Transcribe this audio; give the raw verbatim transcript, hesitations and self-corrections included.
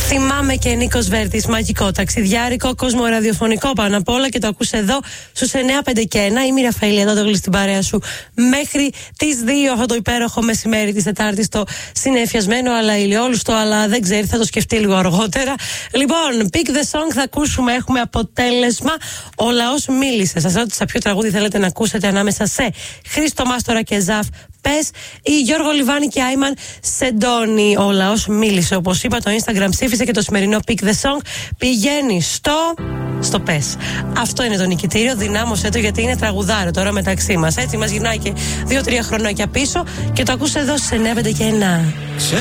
Θυμάμαι και Νίκος Βέρτης, μαγικό ταξιδιάρικο, κόσμο ραδιοφωνικό πάνω απ' όλα και το ακούς εδώ στους εννιά πέντε και ένα. Είμαι η Ραφαήλ εδώ, το στην παρέα σου μέχρι τις δύο αυτό το υπέροχο μεσημέρι της Τετάρτης, το συνεφιασμένο αλλά ηλιόλουστο, αλλά δεν ξέρει, θα το σκεφτεί λίγο αργότερα. Λοιπόν, pick the song θα ακούσουμε, έχουμε αποτέλεσμα. Ο λαός μίλησε. Σας ρώτησα ποιο τραγούδι θέλετε να ακούσετε ανάμεσα σε Χρήστο Μάστορα και Ζαφ Πες ή Γιώργο Λιβάνη και Άιμαν Σεντόνι. Ο λαός μίλησε, όπως είπα, το Instagram ψήφισε και το σημερινό Pick the Song πηγαίνει στο... στο Πες. Αυτό είναι το νικητήριο, δυνάμωσέ το γιατί είναι τραγουδάρο τώρα μεταξύ μας. Έτσι μας γυρνάει και δύο τρία χρονάκια πίσω και το ακούς εδώ σε εννιά πέντε και ένα.